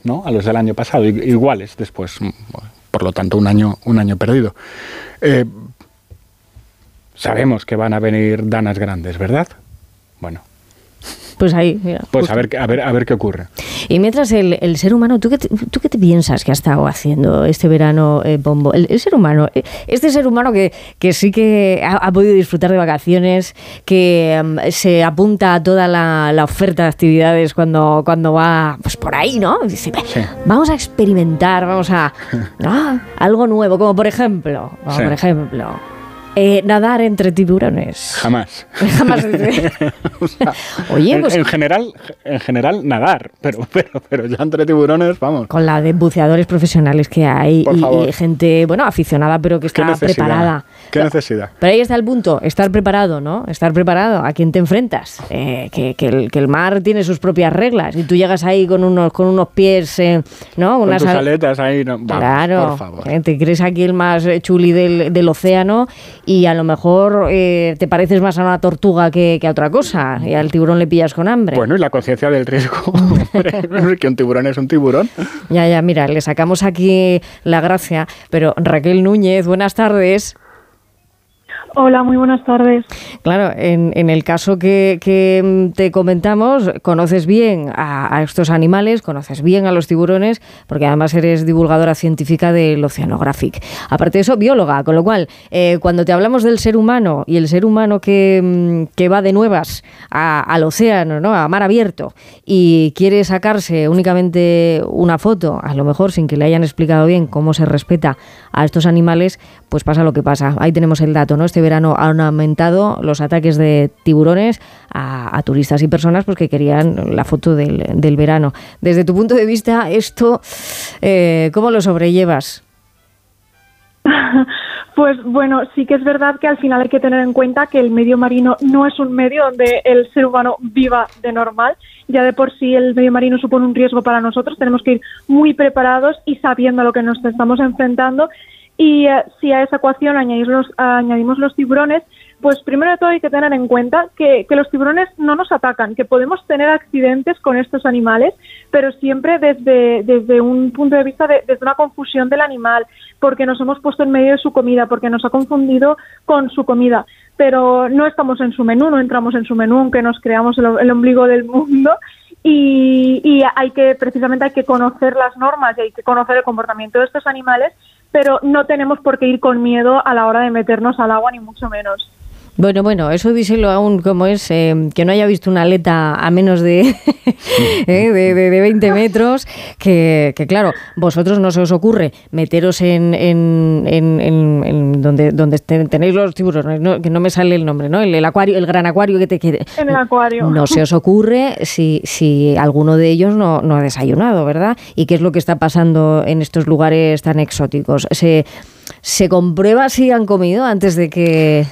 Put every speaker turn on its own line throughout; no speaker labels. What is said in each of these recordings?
¿no? A los del año pasado, iguales después. Por lo tanto, un año perdido. Sabemos que van a venir danas grandes, ¿verdad? Bueno.
Pues ahí, mira.
Pues a ver qué ocurre.
Y mientras el ser humano, ¿tú qué te piensas que ha estado haciendo este verano, Pombo? El ser humano, este ser humano que sí que ha podido disfrutar de vacaciones, que se apunta a toda la oferta de actividades cuando va pues por ahí, ¿no? Dice, sí. Vamos a experimentar, vamos a algo nuevo, como por ejemplo, nadar entre tiburones.
Jamás. O sea,
oye, pues
en general nadar, pero ya entre tiburones, vamos.
Con la de buceadores profesionales que hay y gente, aficionada, pero que está preparada.
¿Qué necesidad?
Pero ahí está el punto, estar preparado, ¿no? Estar preparado. ¿A quién te enfrentas? Que el mar tiene sus propias reglas y tú llegas ahí con unos pies, ¿no?
Con tus aletas ahí, no. Vamos,
claro,
por favor.
Te crees aquí el más chuli del océano y a lo mejor te pareces más a una tortuga que a otra cosa y al tiburón le pillas con hambre.
Bueno, y la conciencia del riesgo, hombre, que un tiburón es un tiburón.
Ya, mira, le sacamos aquí la gracia, pero Raquel Núñez, buenas tardes.
Hola, muy buenas tardes.
Claro, en el caso que te comentamos, conoces bien a estos animales, conoces bien a los tiburones, porque además eres divulgadora científica del Oceanographic. Aparte de eso, bióloga, con lo cual, cuando te hablamos del ser humano y el ser humano que va de nuevas al océano, ¿no? A mar abierto, y quiere sacarse únicamente una foto, a lo mejor sin que le hayan explicado bien cómo se respeta a estos animales, pues pasa lo que pasa. Ahí tenemos el dato, ¿no? Este verano han aumentado los ataques de tiburones a turistas y personas pues, que querían la foto del verano. Desde tu punto de vista, esto, ¿cómo lo sobrellevas?
Pues bueno, sí que es verdad que al final hay que tener en cuenta que el medio marino no es un medio donde el ser humano viva de normal. Ya de por sí el medio marino supone un riesgo para nosotros. Tenemos que ir muy preparados y sabiendo a lo que nos estamos enfrentando. Y si a esa ecuación añadimos los tiburones, pues primero de todo hay que tener en cuenta que los tiburones no nos atacan, que podemos tener accidentes con estos animales, pero siempre desde un punto de vista desde una confusión del animal, porque nos hemos puesto en medio de su comida, porque nos ha confundido con su comida. Pero no estamos en su menú, no entramos en su menú, aunque nos creamos el ombligo del mundo. Y precisamente hay que conocer las normas y hay que conocer el comportamiento de estos animales, pero no tenemos por qué ir con miedo a la hora de meternos al agua, ni mucho menos.
Bueno, eso díselo aún como es, que no haya visto una aleta a menos de 20 metros, que claro, vosotros no se os ocurre meteros en donde tenéis los tiburones, ¿no? Que no me sale el nombre, ¿no? El acuario, el gran acuario que te quede.
En el acuario.
No se os ocurre si alguno de ellos no ha desayunado, ¿verdad? ¿Y qué es lo que está pasando en estos lugares tan exóticos? ¿Se comprueba si han comido antes de que...?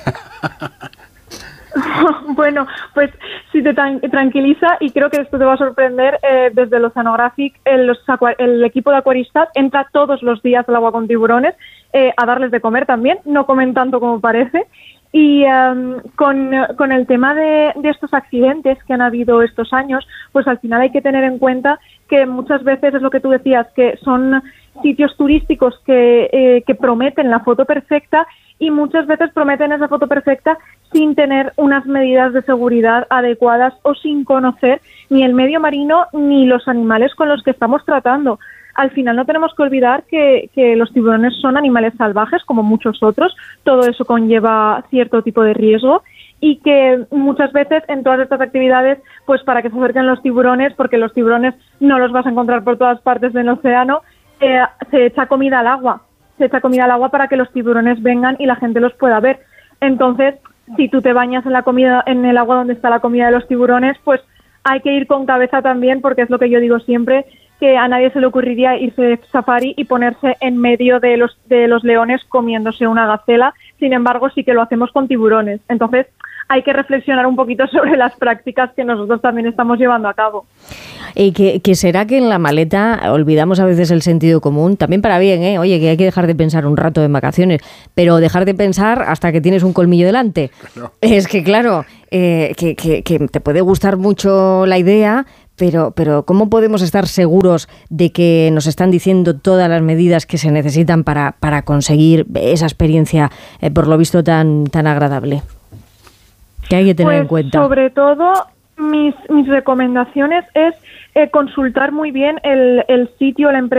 Bueno, pues si te tranquiliza, y creo que esto te va a sorprender, desde el Oceanographic, el equipo de acuaristas entra todos los días al agua con tiburones a darles de comer también, no comen tanto como parece. Y con el tema de estos accidentes que han habido estos años, pues al final hay que tener en cuenta que muchas veces es lo que tú decías, que son sitios turísticos que prometen la foto perfecta y muchas veces prometen esa foto perfecta sin tener unas medidas de seguridad adecuadas o sin conocer ni el medio marino ni los animales con los que estamos tratando. Al final no tenemos que olvidar que los tiburones son animales salvajes como muchos otros, todo eso conlleva cierto tipo de riesgo y que muchas veces en todas estas actividades, pues para que se acerquen los tiburones, porque los tiburones no los vas a encontrar por todas partes del océano, se echa comida al agua. Se echa comida al agua para que los tiburones vengan y la gente los pueda ver. Entonces, si tú te bañas en el agua donde está la comida de los tiburones, pues hay que ir con cabeza también, porque es lo que yo digo siempre, que a nadie se le ocurriría irse de safari y ponerse en medio de los leones comiéndose una gacela. Sin embargo, sí que lo hacemos con tiburones. Entonces, hay que reflexionar un poquito sobre las prácticas que nosotros también estamos llevando a cabo.
¿Y que será que en la maleta olvidamos a veces el sentido común? También para bien, ¿eh? Oye, que hay que dejar de pensar un rato en vacaciones, pero dejar de pensar hasta que tienes un colmillo delante. No. Es que, claro, que te puede gustar mucho la idea, pero ¿cómo podemos estar seguros de que nos están diciendo todas las medidas que se necesitan para conseguir esa experiencia, por lo visto, tan agradable? ¿Qué hay que tener en cuenta?
Sobre todo, mis recomendaciones es consultar muy bien el sitio, la empresa